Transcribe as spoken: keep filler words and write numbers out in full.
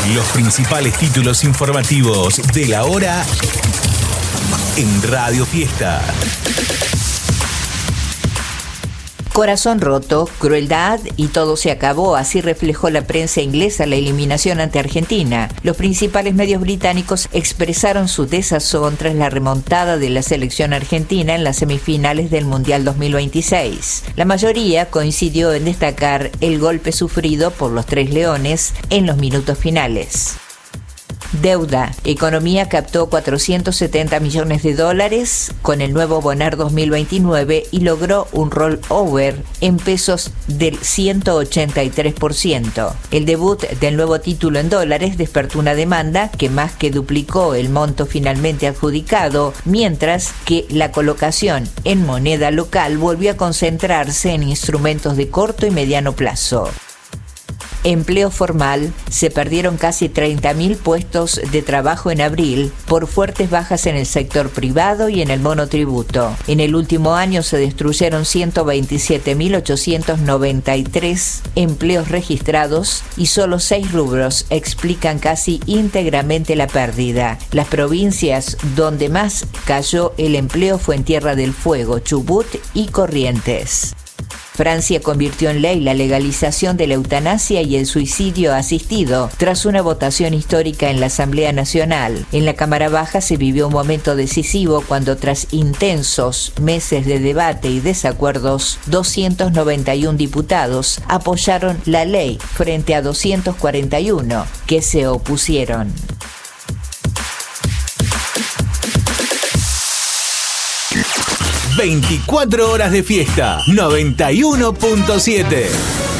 Los principales títulos informativos de la hora en Radio Fiesta. Corazón roto, crueldad y todo se acabó. Así reflejó la prensa inglesa la eliminación ante Argentina. Los principales medios británicos expresaron su desazón tras la remontada de la selección argentina en las semifinales del Mundial dos mil veintiséis. La mayoría coincidió en destacar el golpe sufrido por los Tres Leones en los minutos finales. Deuda. Economía captó cuatrocientos setenta millones de dólares con el nuevo Bonar dos mil veintinueve y logró un rollover en pesos del ciento ochenta y tres por ciento. El debut del nuevo título en dólares despertó una demanda que más que duplicó el monto finalmente adjudicado, mientras que la colocación en moneda local volvió a concentrarse en instrumentos de corto y mediano plazo. Empleo formal. Se perdieron casi treinta mil puestos de trabajo en abril por fuertes bajas en el sector privado y en el monotributo. En el último año se destruyeron ciento veintisiete mil ochocientos noventa y tres empleos registrados y solo seis rubros explican casi íntegramente la pérdida. Las provincias donde más cayó el empleo fue en Tierra del Fuego, Chubut y Corrientes. Francia convirtió en ley la legalización de la eutanasia y el suicidio asistido tras una votación histórica en la Asamblea Nacional. En la Cámara Baja se vivió un momento decisivo cuando, tras intensos meses de debate y desacuerdos, doscientos noventa y uno diputados apoyaron la ley frente a doscientos cuarenta y uno que se opusieron. veinticuatro horas de fiesta, noventa y uno punto siete.